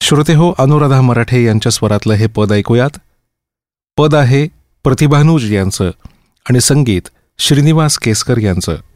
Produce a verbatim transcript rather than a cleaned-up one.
श्रोते हो, अनुराधा मराठे यांच्या स्वरातलं हे पद ऐकूयात. पद आहे प्रतिभानुज यांचं आणि संगीत श्रीनिवास केसकर यांचं.